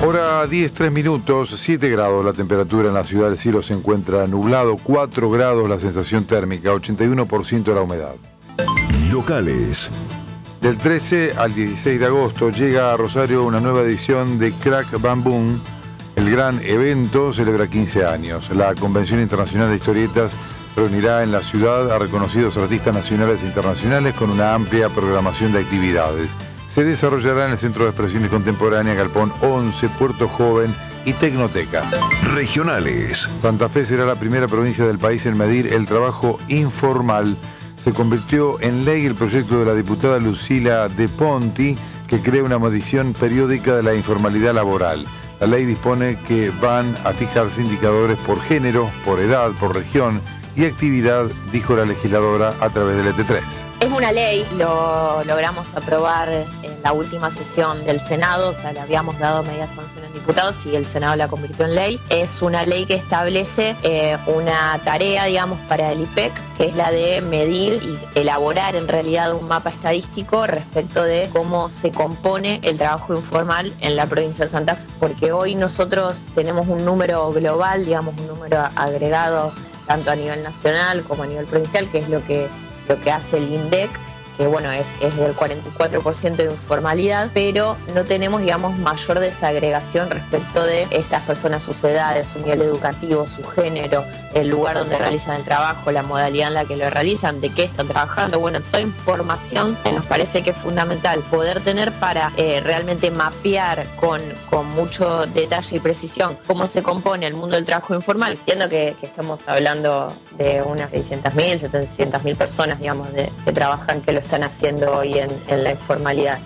Hora 10, 3 minutos, 7 grados la temperatura en la ciudad. El cielo se encuentra nublado, 4 grados la sensación térmica, 81% la humedad. Locales. Del 13 al 16 de agosto llega a Rosario una nueva edición de Crack Bam Boom. El gran evento celebra 15 años. La Convención Internacional de Historietas reunirá en la ciudad a reconocidos artistas nacionales e internacionales con una amplia programación de actividades. Se desarrollará en el Centro de Expresiones Contemporáneas Galpón 11, Puerto Joven y Tecnoteca. Regionales. Santa Fe será la primera provincia del país en medir el trabajo informal. Se convirtió en ley el proyecto de la diputada Lucila De Ponti, que crea una medición periódica de la informalidad laboral. La ley dispone que van a fijarse indicadores por género, por edad, por región y actividad, dijo la legisladora a través del ET3. Es una ley, lo logramos aprobar en la última sesión del Senado, o sea, le habíamos dado media sanción en diputados y el Senado la convirtió en ley. Es una ley que establece una tarea, digamos, para el IPEC, que es la de medir y elaborar en realidad un mapa estadístico respecto de cómo se compone el trabajo informal en la provincia de Santa Fe, porque hoy nosotros tenemos un número global, digamos, un número agregado tanto a nivel nacional como a nivel provincial, que es lo que hace el INDEC, que bueno, es del 44% de informalidad, pero no tenemos, digamos, mayor desagregación respecto de estas personas, sus edades, su nivel educativo, su género, el lugar donde realizan el trabajo, la modalidad en la que lo realizan, de qué están trabajando. Bueno, toda información que nos parece que es fundamental poder tener para realmente mapear con mucho detalle y precisión cómo se compone el mundo del trabajo informal. Entiendo que estamos hablando de unas 600.000, 700.000 personas, digamos, que trabajan, que lo están haciendo hoy en la informalidad.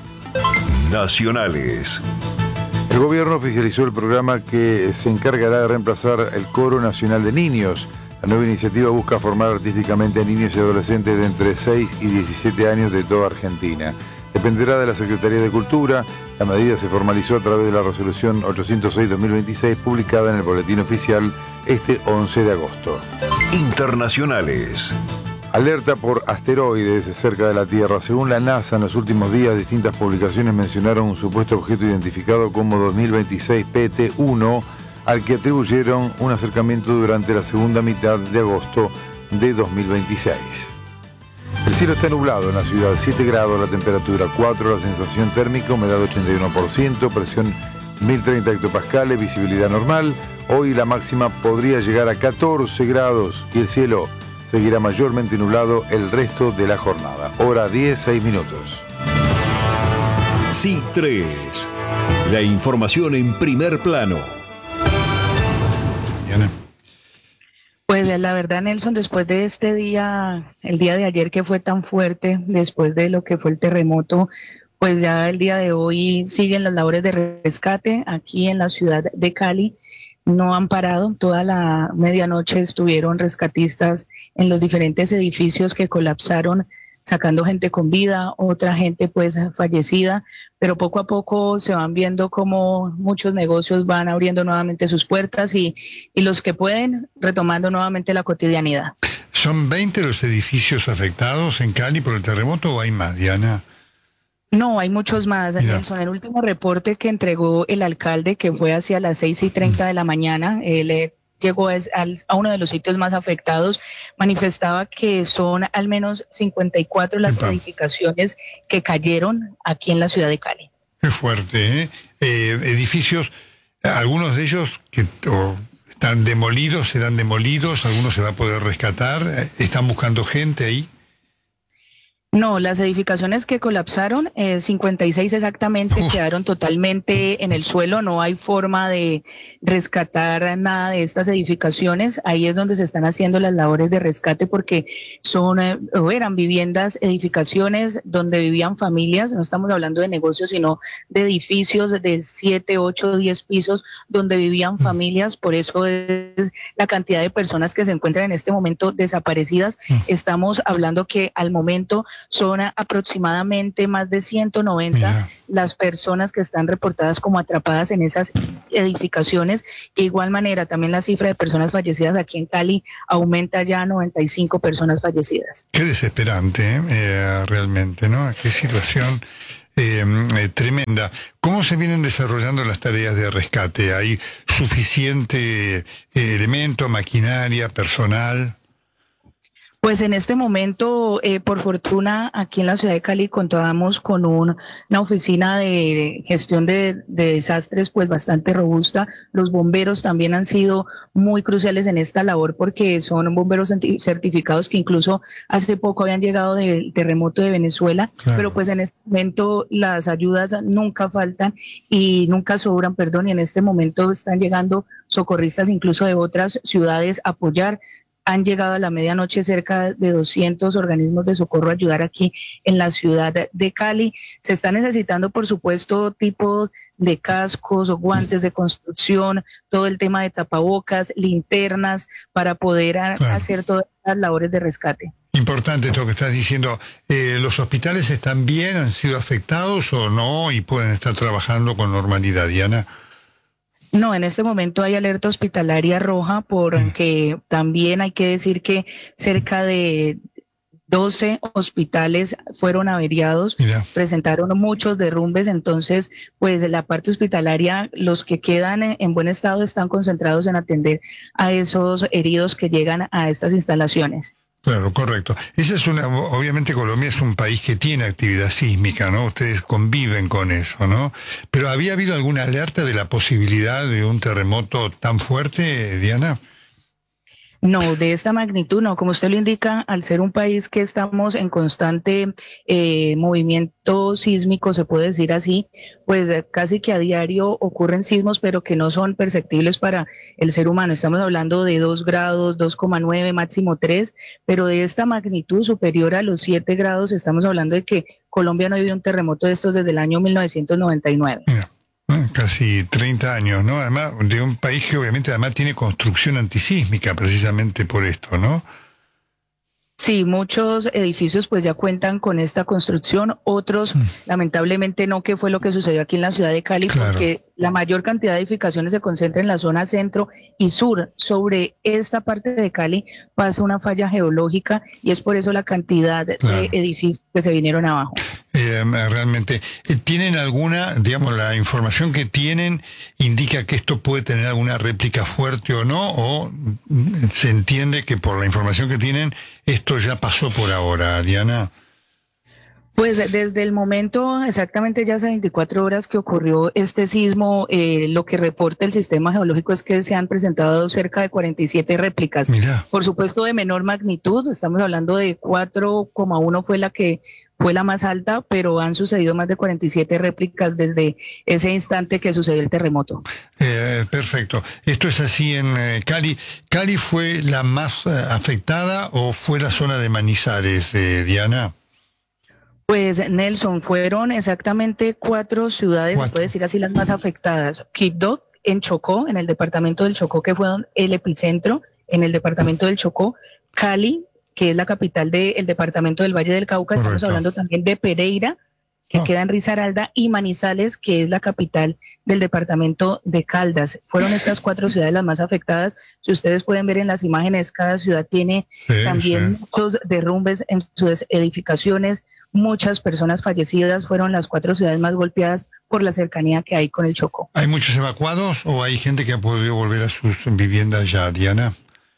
Nacionales. El gobierno oficializó el programa que se encargará de reemplazar el Coro Nacional de Niños. La nueva iniciativa busca formar artísticamente a niños y adolescentes de entre 6 y 17 años de toda Argentina. Dependerá de la Secretaría de Cultura. La medida se formalizó a través de la resolución 806-2026 publicada en el Boletín Oficial este 11 de agosto. Internacionales. Alerta por asteroides cerca de la Tierra. Según la NASA, en los últimos días distintas publicaciones mencionaron un supuesto objeto identificado como 2026 PT1, al que atribuyeron un acercamiento durante la segunda mitad de agosto de 2026. El cielo está nublado en la ciudad, 7 grados la temperatura, 4 la sensación térmica, humedad 81%, presión 1030 hectopascales, visibilidad normal. Hoy la máxima podría llegar a 14 grados y el cielo seguirá mayormente nublado el resto de la jornada. Hora 10, 6 minutos. C3. La información en primer plano. Diana. Pues la verdad, Nelson, después de este día, el día de ayer que fue tan fuerte, después de lo que fue el terremoto, pues ya el día de hoy siguen las labores de rescate aquí en la ciudad de Cali. No han parado, toda la medianoche estuvieron rescatistas en los diferentes edificios que colapsaron, sacando gente con vida, otra gente pues fallecida, pero poco a poco se van viendo cómo muchos negocios van abriendo nuevamente sus puertas y los que pueden retomando nuevamente la cotidianidad. ¿Son 20 los edificios afectados en Cali por el terremoto o hay más, Diana? No, hay muchos más, Nelson. El último reporte que entregó el alcalde, que fue hacia las 6:30 de la mañana, él llegó a uno de los sitios más afectados, manifestaba que son al menos 54 las edificaciones que cayeron aquí en la ciudad de Cali. Qué fuerte, ¿eh? Edificios, algunos de ellos que están demolidos, serán demolidos, algunos se va a poder rescatar, están buscando gente ahí. No, las edificaciones que colapsaron, 56 exactamente, quedaron totalmente en el suelo, no hay forma de rescatar nada de estas edificaciones. Ahí es donde se están haciendo las labores de rescate porque eran viviendas, edificaciones donde vivían familias, no estamos hablando de negocios, sino de edificios de 7, 8, 10 pisos donde vivían familias, por eso es la cantidad de personas que se encuentran en este momento desaparecidas. Estamos hablando que al momento son aproximadamente más de 190 las personas que están reportadas como atrapadas en esas edificaciones. De igual manera, también la cifra de personas fallecidas aquí en Cali aumenta ya a 95 personas fallecidas. Qué desesperante, realmente, ¿no? Qué situación tremenda. ¿Cómo se vienen desarrollando las tareas de rescate? ¿Hay suficiente elemento, maquinaria, personal? Pues en este momento, por fortuna, aquí en la ciudad de Cali contábamos con una oficina de gestión de desastres pues bastante robusta. Los bomberos también han sido muy cruciales en esta labor porque son bomberos certificados que incluso hace poco habían llegado del terremoto de Venezuela, claro. Pero pues en este momento las ayudas nunca faltan y nunca sobran, perdón, y en este momento están llegando socorristas incluso de otras ciudades a apoyar. Han llegado a la medianoche cerca de 200 organismos de socorro a ayudar aquí en la ciudad de Cali. Se está necesitando, por supuesto, tipos de cascos o guantes de construcción, todo el tema de tapabocas, linternas, para poder hacer todas las labores de rescate. Importante esto que estás diciendo. ¿Los hospitales están bien? ¿Han sido afectados o no? ¿Y pueden estar trabajando con normalidad, Diana? No, en este momento hay alerta hospitalaria roja porque también hay que decir que cerca de 12 hospitales fueron averiados, presentaron muchos derrumbes, entonces pues de la parte hospitalaria los que quedan en buen estado están concentrados en atender a esos heridos que llegan a estas instalaciones. Claro, correcto. Obviamente Colombia es un país que tiene actividad sísmica, ¿no? Ustedes conviven con eso, ¿no? Pero ¿había habido alguna alerta de la posibilidad de un terremoto tan fuerte, Diana? No, de esta magnitud no. Como usted lo indica, al ser un país que estamos en constante movimiento sísmico, se puede decir así, pues casi que a diario ocurren sismos, pero que no son perceptibles para el ser humano. Estamos hablando de 2 grados, 2,9, máximo 3, pero de esta magnitud superior a los 7 grados, estamos hablando de que Colombia no ha vivido un terremoto de estos desde el año 1999. Mira. Casi 30 años, ¿no? Además, de un país que obviamente además tiene construcción antisísmica precisamente por esto, ¿no? Sí, muchos edificios pues ya cuentan con esta construcción, otros lamentablemente no, que fue lo que sucedió aquí en la ciudad de Cali, claro. Porque la mayor cantidad de edificaciones se concentra en la zona centro y sur. Sobre esta parte de Cali pasa una falla geológica y es por eso la cantidad de edificios que se vinieron abajo. Realmente, ¿tienen alguna, digamos, la información que tienen indica que esto puede tener alguna réplica fuerte o no? ¿O se entiende que por la información que tienen esto ya pasó por ahora, Diana? Pues desde el momento, exactamente ya hace 24 horas que ocurrió este sismo, lo que reporta el sistema geológico es que se han presentado cerca de 47 réplicas. Mira. Por supuesto de menor magnitud, estamos hablando de 4,1 fue la más alta, pero han sucedido más de 47 réplicas desde ese instante que sucedió el terremoto. Perfecto. Esto es así en Cali. ¿Cali fue la más afectada o fue la zona de Manizales, Diana? Pues Nelson, fueron exactamente 4 ciudades, se puede decir así, las más afectadas. Quibdó en Chocó, en el departamento del Chocó, que fue el epicentro, en el departamento del Chocó. Cali, que es la capital del departamento del Valle del Cauca. Correcto. Estamos hablando también de Pereira, que queda en Risaralda, y Manizales, que es la capital del departamento de Caldas. Fueron estas 4 ciudades las más afectadas. Si ustedes pueden ver en las imágenes, cada ciudad tiene también muchos derrumbes en sus edificaciones. Muchas personas fallecidas. Fueron las 4 ciudades más golpeadas por la cercanía que hay con el Chocó. ¿Hay muchos evacuados o hay gente que ha podido volver a sus viviendas ya, Diana?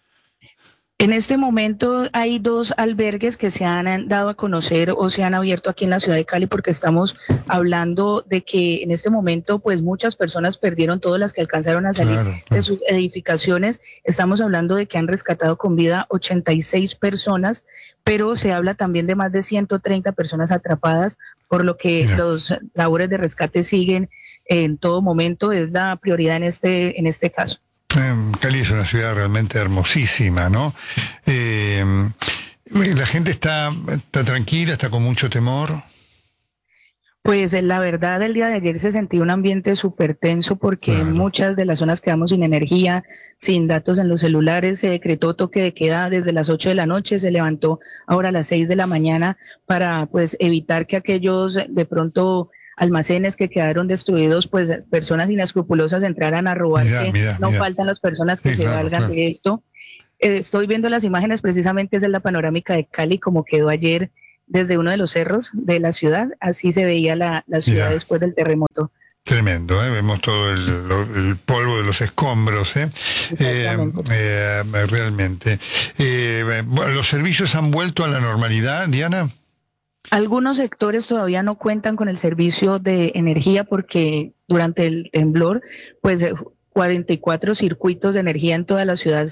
En este momento hay 2 albergues que se han dado a conocer o se han abierto aquí en la ciudad de Cali, porque estamos hablando de que en este momento pues muchas personas perdieron, todas las que alcanzaron a salir de sus edificaciones. Estamos hablando de que han rescatado con vida 86 personas, pero se habla también de más de 130 personas atrapadas, por lo que los labores de rescate siguen en todo momento. Es la prioridad en este caso. Cali es una ciudad realmente hermosísima, ¿no? La gente está tranquila, está con mucho temor. Pues la verdad, el día de ayer se sentía un ambiente súper tenso porque en muchas de las zonas quedamos sin energía, sin datos en los celulares. Se decretó toque de queda desde las 8 de la noche, se levantó ahora a las 6 de la mañana para pues evitar que aquellos de pronto almacenes que quedaron destruidos, pues personas inescrupulosas entraran a robar. No faltan las personas que se valgan de esto. Estoy viendo las imágenes, precisamente es de la panorámica de Cali como quedó ayer desde uno de los cerros de la ciudad. Así se veía la ciudad después del terremoto. Tremendo, vemos todo el polvo de los escombros, realmente. ¿Los servicios han vuelto a la normalidad, Diana? Algunos sectores todavía no cuentan con el servicio de energía porque durante el temblor, pues 44 circuitos de energía en toda la ciudad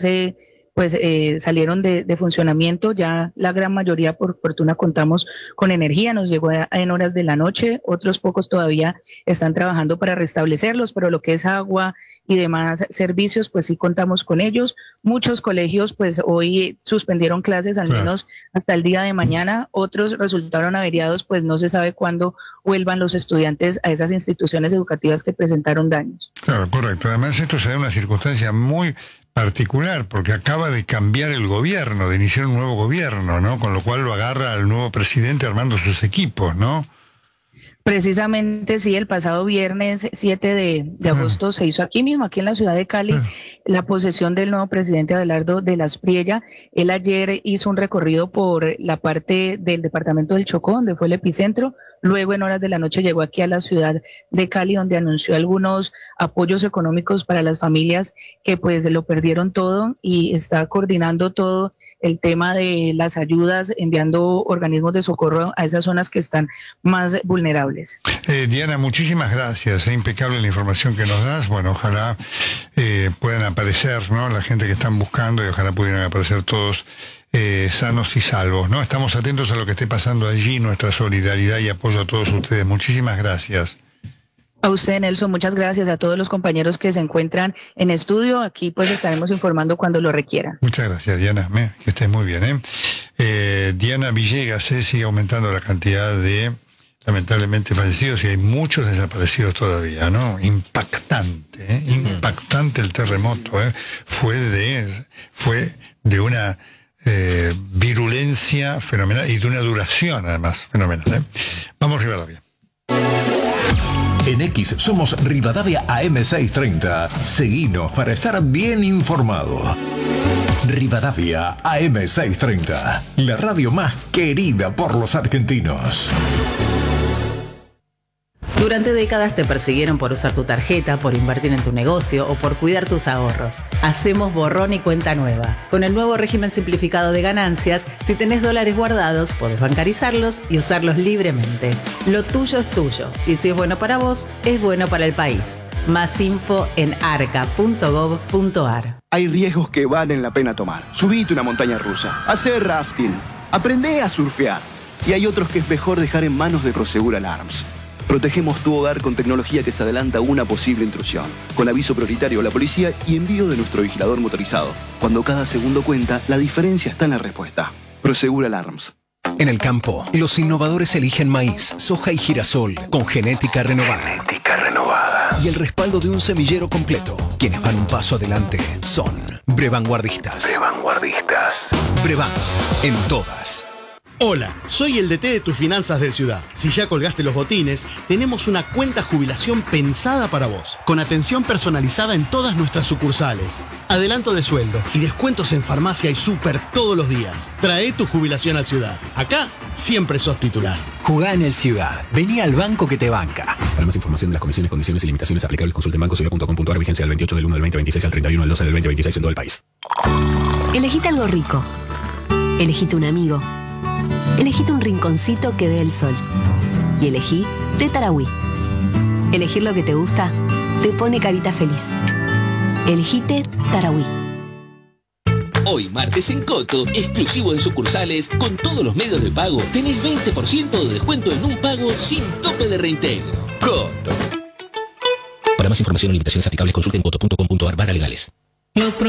salieron de funcionamiento. Ya la gran mayoría, por fortuna, contamos con energía, nos llegó en horas de la noche, otros pocos todavía están trabajando para restablecerlos, pero lo que es agua y demás servicios, pues sí contamos con ellos. Muchos colegios pues hoy suspendieron clases al menos hasta el día de mañana, otros resultaron averiados, pues no se sabe cuándo vuelvan los estudiantes a esas instituciones educativas que presentaron daños. Claro, correcto. Además esto se da en una circunstancia muy particular, porque acaba de cambiar el gobierno, de iniciar un nuevo gobierno, ¿no? Con lo cual lo agarra al nuevo presidente armando sus equipos, ¿no? Precisamente sí, el pasado viernes 7 de agosto se hizo aquí mismo, aquí en la ciudad de Cali, la posesión del nuevo presidente Abelardo de las Priella. Él ayer hizo un recorrido por la parte del departamento del Chocó, donde fue el epicentro. Luego en horas de la noche llegó aquí a la ciudad de Cali, donde anunció algunos apoyos económicos para las familias que pues lo perdieron todo, y está coordinando todo el tema de las ayudas, enviando organismos de socorro a esas zonas que están más vulnerables. Diana, muchísimas gracias, es impecable la información que nos das. Bueno, ojalá puedan aparecer, ¿no?, la gente que están buscando, y ojalá pudieran aparecer todos sanos y salvos, ¿no? Estamos atentos a lo que esté pasando allí, nuestra solidaridad y apoyo a todos ustedes. Muchísimas gracias. A usted, Nelson, muchas gracias. A todos los compañeros que se encuentran en estudio, aquí pues estaremos informando cuando lo requieran. Muchas gracias, Diana, que estés muy bien. Diana Villegas, sigue aumentando la cantidad de, lamentablemente, fallecidos, y hay muchos desaparecidos todavía, ¿no? Impactante, impactante el terremoto, fue de una virulencia fenomenal y de una duración además fenomenal. Vamos Rivadavia. En X somos Rivadavia AM630. Seguinos para estar bien informado. Rivadavia AM630, la radio más querida por los argentinos. Durante décadas te persiguieron por usar tu tarjeta, por invertir en tu negocio o por cuidar tus ahorros. Hacemos borrón y cuenta nueva. Con el nuevo régimen simplificado de ganancias, si tenés dólares guardados, podés bancarizarlos y usarlos libremente. Lo tuyo es tuyo, y si es bueno para vos, es bueno para el país. Más info en arca.gov.ar. Hay riesgos que valen la pena tomar. Subite una montaña rusa, hacer rafting, aprendé a surfear. Y hay otros que es mejor dejar en manos de Prosegur Alarms. Protegemos tu hogar con tecnología que se adelanta a una posible intrusión, con aviso prioritario a la policía y envío de nuestro vigilador motorizado. Cuando cada segundo cuenta, la diferencia está en la respuesta. Prosegur Alarms. En el campo, los innovadores eligen maíz, soja y girasol con genética renovada. Y el respaldo de un semillero completo. Quienes van un paso adelante son Brevanguardistas. Brevan, en todas. Hola, soy el DT de tus finanzas del Ciudad. Si ya colgaste los botines, tenemos una cuenta jubilación pensada para vos, con atención personalizada en todas nuestras sucursales, adelanto de sueldo y descuentos en farmacia y súper todos los días. Trae tu jubilación al Ciudad. Acá siempre sos titular. Jugá en el Ciudad. Vení al banco que te banca. Para más información de las condiciones, condiciones y limitaciones aplicables, consulte en bancociudad.com.ar. Vigencia del 28 del 1 del 2026 al 31 del 12 del 2026 en todo el país. Elegite algo rico. Elegite un amigo. Elegite un rinconcito que dé el sol. Y elegí Té Tarahui. Elegir lo que te gusta te pone carita feliz. Elegí Té Tarahui. Hoy martes en Coto, exclusivo en sucursales, con todos los medios de pago, tenés 20% de descuento en un pago sin tope de reintegro. Coto. Para más información o limitaciones aplicables, consulten coto.com.ar/legales.